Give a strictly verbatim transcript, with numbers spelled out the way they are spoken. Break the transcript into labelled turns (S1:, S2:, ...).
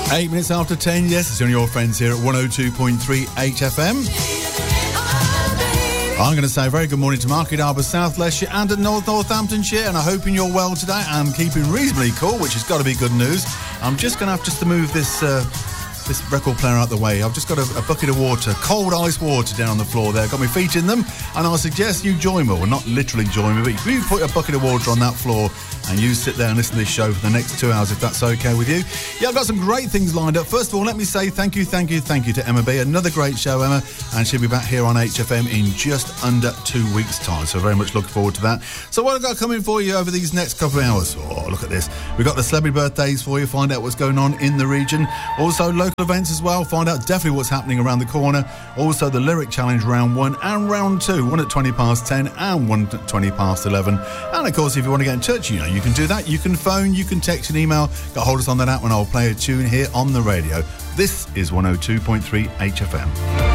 S1: Eight minutes after ten, yes, it's on your friends here at one oh two point three H F M. I'm going to say a very good morning to Market Harbour, South Leicestershire and at North Northamptonshire, and I'm hoping you're well today and keeping reasonably cool, which has got to be good news. I'm just going to have just to move this uh, this record player out the way. I've just got a, a bucket of water, cold ice water down on the floor there. Got my feet in them, and I suggest you join me. Well, not literally join me, but you put a bucket of water on that floor and you sit there and listen to this show for the next two hours, if that's okay with you. Yeah, I've got some great things lined up. First of all, let me say thank you, thank you, thank you to Emma B. Another great show, Emma, and she'll be back here on H F M in just under two weeks' time, so very much looking forward to that. So what I've got coming for you over these next couple of hours? Oh, look at this. We've got the celebrity birthdays for you, find out what's going on in the region. Also, local events as well, find out definitely what's happening around the corner. Also, the Lyric Challenge round one and round two, one at twenty past ten and one at twenty past eleven. And, of course, if you want to get in touch, you know, you can do that. You can phone, you can text and email. Get hold of us on that app and I'll play a tune here on the radio. This is one oh two point three H F M.